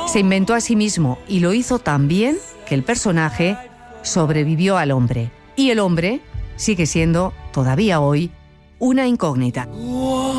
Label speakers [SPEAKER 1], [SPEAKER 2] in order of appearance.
[SPEAKER 1] Se inventó a sí mismo y lo hizo tan bien que el personaje sobrevivió al hombre. Y el hombre sigue siendo, todavía hoy, una incógnita.